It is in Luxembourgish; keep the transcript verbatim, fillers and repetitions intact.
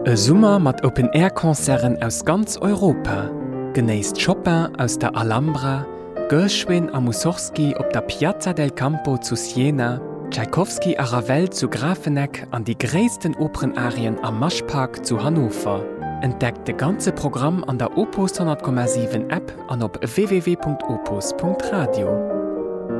E Summer mat Open-Air-Konzeren aus ganz Europa. Genéisst Chopin aus der Alhambra, Gershwin a Mussorgsky op der Piazza del Campo zu Siena, Tschaikowski a Ravel zu Grafenegg an die gréissten Opernarien am Maschpark zu Hannover. Entdeckt de ganze Programm an der Opus hundert Komma sieben App an op w w w punkt opus punkt radio.